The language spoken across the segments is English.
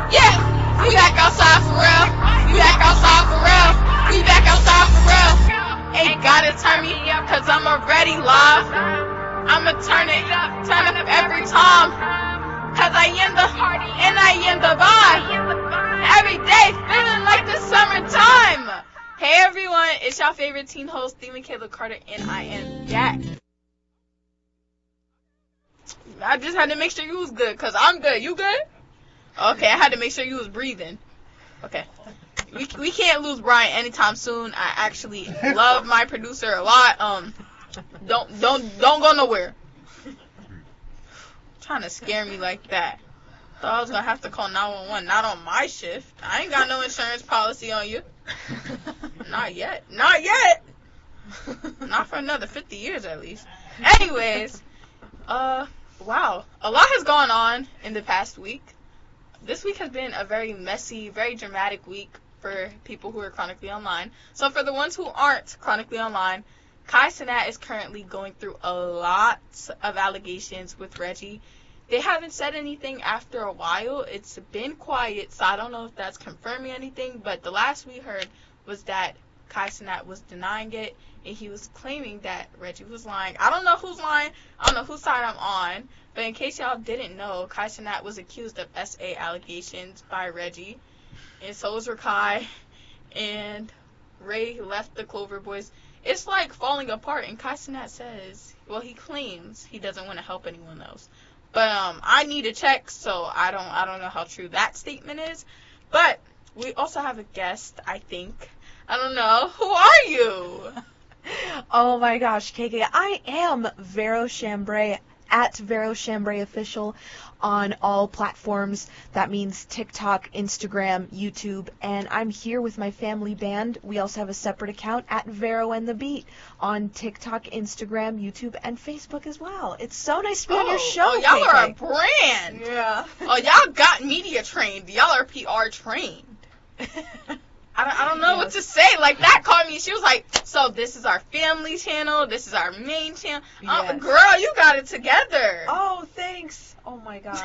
Yeah, we back outside for real. We back outside for real. We back outside for real. Ain't gotta turn me up cause I'm already live. I'ma turn it up every time. Cause I am the party and I am the vibe. Every day feeling like the summertime. Hey everyone, it's your favorite teen host, Stephen Caleb Carter, and I am back. I just had to make sure you was good, cause I'm good. You good? Okay, I had to make sure you was breathing. Okay. We can't lose Brian anytime soon. I actually love my producer a lot. Don't go nowhere. Trying to scare me like that. Thought I was gonna have to call 911. Not on my shift. I ain't got no insurance policy on you. Not yet. Not yet. Not for another 50 years at least. Anyways, wow. A lot has gone on in the past week. This week has been a very messy, very dramatic week for people who are chronically online. So for the ones who aren't chronically online, Kai Cenat is currently going through a lot of allegations with Reggie. They haven't said anything after a while. It's been quiet, so I don't know if that's confirming anything, but the last we heard was that Kai Cenat was denying it, and he was claiming that Reggie was lying. I don't know who's lying. I don't know whose side I'm on. But in case y'all didn't know, Kai Cenat was accused of SA allegations by Reggie. And so was Rakai. And Ray left the Clover Boys. It's like falling apart. And Kai Cenat says, well, he claims he doesn't want to help anyone else. But I need to check, so I don't know how true that statement is. But we also have a guest, I think. I don't know. Who are you? Oh my gosh, KK. I am Vero Chambray, at Vero Chambray Official on all platforms. That means TikTok, Instagram, YouTube, and I'm here with my family band. We also have a separate account at Vero and the Beat on TikTok, Instagram, YouTube, and Facebook as well. It's so nice to be on your show, Oh, y'all KK. are a brand. Yeah. Oh, y'all got media trained. Y'all are PR trained. I don't know what to say. Like, that caught me. She was like, so this is our family channel. This is our main channel. Yes. Girl, you got it together. Oh, thanks. Oh, my gosh.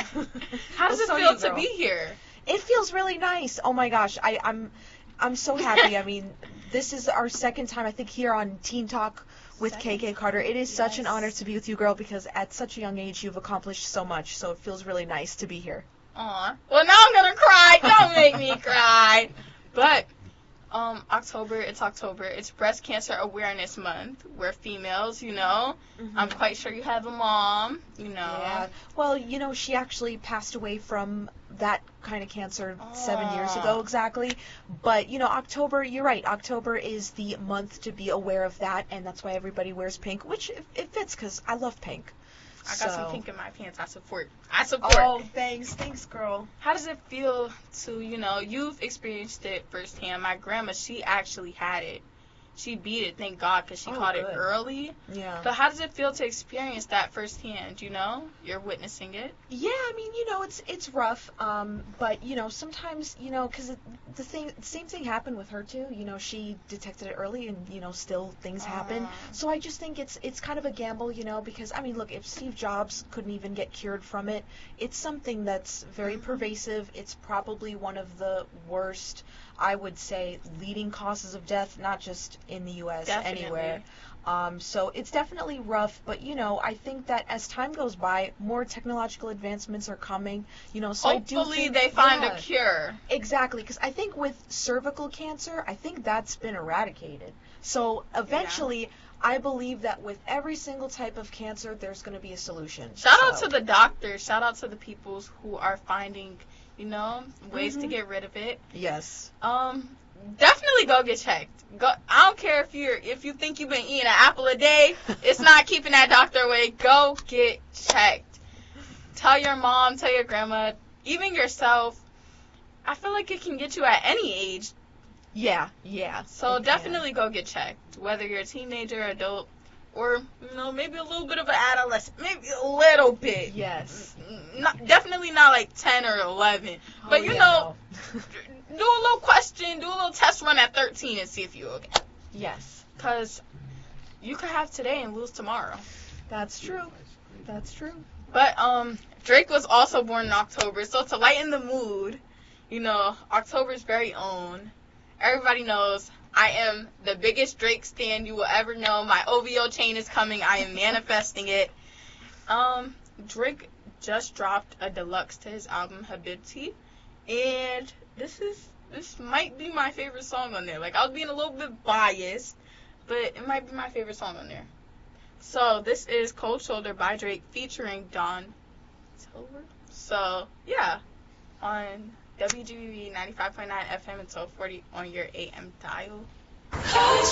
How does it feel to be here? It feels really nice. Oh, my gosh. I'm so happy. I mean, this is our second time, I think, here on Teen Talk with KK Carter. It is such an honor to be with you, girl, because at such a young age, you've accomplished so much. So it feels really nice to be here. Aw. Well, now I'm going to cry. Don't make me cry. But October, it's Breast Cancer Awareness Month. We're females, you know. Mm-hmm. I'm quite sure you have a mom, you know. Yeah. Well, you know, she actually passed away from that kind of cancer 7 years ago exactly. But, you know, October, you're right. October is the month to be aware of that, and that's why everybody wears pink, which it fits because I love pink. I got some pink in my pants. I support. Oh, thanks, girl. How does it feel to, you know, you've experienced it firsthand. My grandma, she actually had it. She beat it, thank God, because she caught it early. Yeah. But how does it feel to experience that firsthand, you know? You're witnessing it. Yeah, I mean, you know, it's rough. But, you know, sometimes, you know, because the same thing happened with her, too. You know, she detected it early and, you know, still things happen. So I just think it's kind of a gamble, you know, because, I mean, look, if Steve Jobs couldn't even get cured from it, it's something that's very pervasive. It's probably one of the worst, I would say, leading causes of death, not just in the U.S., anywhere. So it's definitely rough, but, you know, I think that as time goes by, more technological advancements are coming, you know, so hopefully they find a cure. Exactly, because I think with cervical cancer, I think that's been eradicated. So eventually, I believe that with every single type of cancer, there's going to be a solution. Shout out to the doctors. Shout out to the people who are finding, you know, ways to get rid of it. Yes. Definitely go get checked. Go. I don't care if you think you've been eating an apple a day. It's not keeping that doctor away. Go get checked. Tell your mom, tell your grandma, even yourself. I feel like it can get you at any age. Yeah. So definitely go get checked. Whether you're a teenager, adult, or, you know, maybe a little bit of an adolescent. Maybe a little bit. Yes. Definitely not like 10 or 11. But, you know, do a little question, do a little test run at 13 and see if you're okay. Yes. Because you could have today and lose tomorrow. That's true. But Drake was also born in October, so to lighten the mood, October's very own. Everybody knows I am the biggest Drake stan you will ever know. My OVO chain is coming. I am manifesting it. Drake just dropped a deluxe to his album Habibti, and this might be my favorite song on there. Like, I was being a little bit biased, but it might be my favorite song on there. So this is Cold Shoulder by Drake featuring Don Toliver. So yeah, on WGBV 95.9 FM and 1240 on your AM dial.